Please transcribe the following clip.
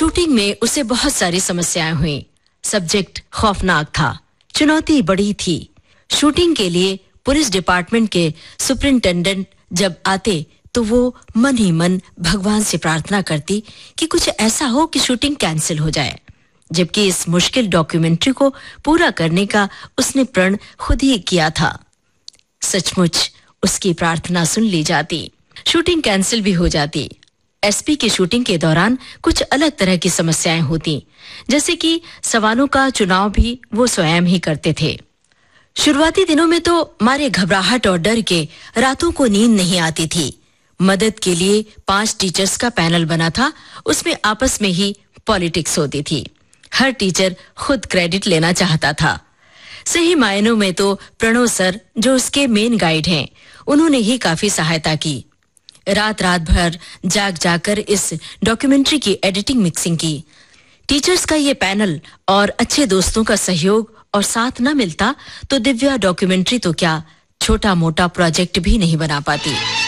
Shooting में उसे बहुत सारी समस्याएं हुई। सब्जेक्ट खौफनाक था, चुनौती बड़ी थी। शूटिंग के लिए पुलिस डिपार्टमेंट के सुपरिंटेंडेंट जब आते तो वो मन ही मन भगवान से प्रार्थना करती कि कुछ ऐसा हो कि शूटिंग कैंसिल हो जाए, जबकि इस मुश्किल डॉक्यूमेंट्री को पूरा करने का उसने प्रण खुद ही किया था। सचमुच उसकी प्रार्थना सुन ली जाती, शूटिंग कैंसिल भी हो जाती। एसपी की शूटिंग के दौरान कुछ अलग तरह की समस्याएं होती, जैसे कि सवालों का चुनाव भी वो स्वयं ही करते थे। शुरुआती दिनों में तो मारे घबराहट और डर के रातों को नींद नहीं आती थी। मदद के लिए 5 टीचर्स का पैनल बना था, उसमें आपस में ही पॉलिटिक्स होती थी। हर टीचर खुद क्रेडिट लेना चाहता था। सही मायनों में तो प्रणव सर, जो उसके मेन गाइड हैं, उन्होंने ही काफी सहायता की। रात भर जाग जाकर इस डॉक्यूमेंट्री की एडिटिंग मिक्सिंग की। टीचर्स का ये पैनल और अच्छे दोस्तों का सहयोग और साथ न मिलता तो दिव्या डॉक्यूमेंट्री तो क्या, छोटा मोटा प्रोजेक्ट भी नहीं बना पाती।